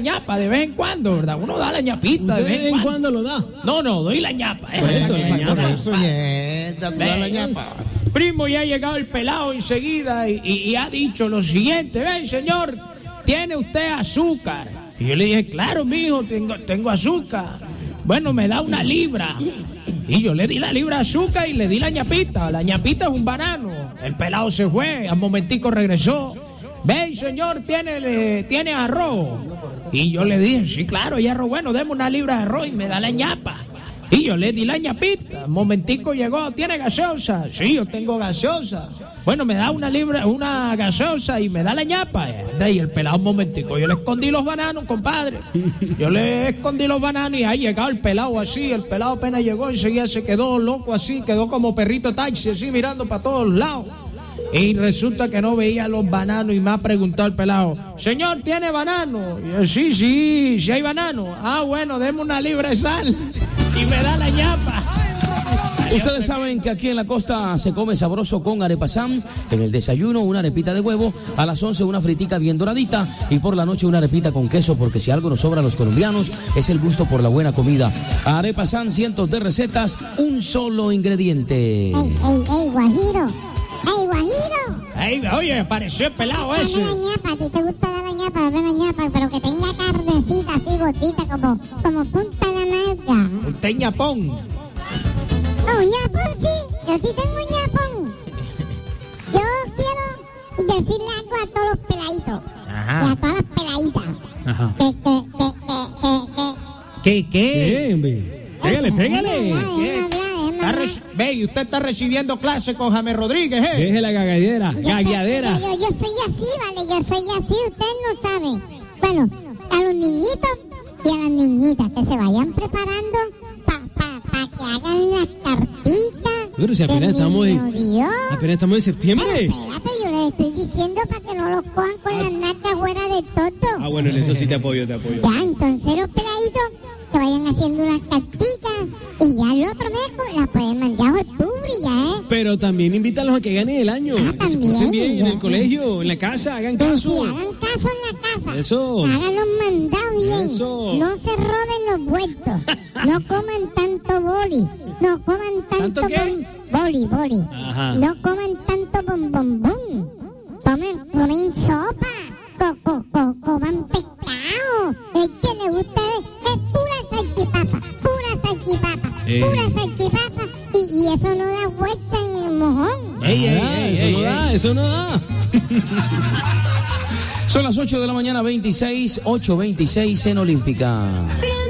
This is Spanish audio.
ñapa de vez en cuando, ¿verdad? Uno da la ñapita de vez en cuando. ¿Lo da? No, doy la ñapa. La ñapa. Primo, ya ha llegado el pelado enseguida y ha dicho lo siguiente: ven, señor, ¿tiene usted azúcar? Y yo le dije, claro, mijo, tengo azúcar. Bueno, me da una libra. Y yo le di la libra de azúcar y le di la ñapita. La ñapita es un banano. El pelado se fue, al momentico regresó. Ven, señor, ¿tiene arroz? Y yo le dije, sí, claro, hay arroz. Bueno, deme una libra de arroz y me da la ñapa. Y yo le di la ñapita. Un momentico llegó, ¿tiene gaseosa? Sí, yo tengo gaseosa. Bueno, me da una gaseosa y me da la ñapa. Y el pelado, un momentico, yo le escondí los bananos, compadre. Yo le escondí los bananos y ahí llegado el pelado así. El pelado apenas llegó, enseguida se quedó loco así, quedó como perrito taxi así, mirando para todos lados. Y resulta que no veía los bananos y me ha preguntado el pelado, señor, ¿tiene banano? Y yo, sí hay banano. Ah, bueno, deme una libra de sal. Y me da la ñapa. Ustedes saben que aquí en la costa se come sabroso con arepasán. En el desayuno una arepita de huevo, a las 11 una fritica bien doradita y por la noche una arepita con queso, porque si algo nos sobra a los colombianos es el gusto por la buena comida. Arepasán, cientos de recetas, un solo ingrediente. ¡Ey, Guajiro! ¡Ey, Guajiro! Ey, oye, apareció el pelado ese. Dame la ñapa, a ti te gusta dar la ñapa, dame la ñapa, pero que tenga carnecita así gotita como punta de nalga. Usted es ñapón. Oh, ñapón sí, yo sí tengo ñapón. Yo quiero decirle algo a todos los peladitos. Ajá. Y a todas las peladitas. Ajá. ¿Qué? Pégale. Ve, y usted está recibiendo clase con James Rodríguez, ¿eh? Deje la gagadera. Yo soy así, vale, yo soy así, ustedes no saben. Bueno, a los niñitos y a las niñitas que se vayan preparando para que hagan las cartitas. Pero si apenas estamos en septiembre. Pero espérate, yo les estoy diciendo para que no los cojan con las nalgas fuera de todo. Ah, bueno, en eso sí te apoyo. Ya, entonces los peladitos que vayan haciendo unas cartitas y ya el otro mes las pueden mandar a octubre ya, Pero también invítalos a que ganen el año. Que se porten bien en el colegio, en la casa, hagan caso. Sí, hagan caso en la casa. Eso. Hagan los mandados bien. Eso. No se roben los vueltos. No coman tanto boli. No coman tanto qué? Boli. Ajá. No coman tanto bombón. Comen sopa. Coman pescado. El que le gusta es pura salchipapa. Y eso no da vuelta en el mojón. Eso no da. Son las 8 de la mañana, 8:26 en Olímpica.